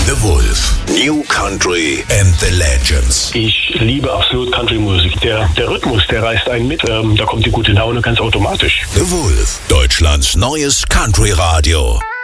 The Wolf. New Country and the Legends. Ich liebe absolut Country-Musik. Der Rhythmus, der reißt einen mit. Da kommt die gute Laune ganz automatisch. The Wolf. Deutschlands neues Country-Radio.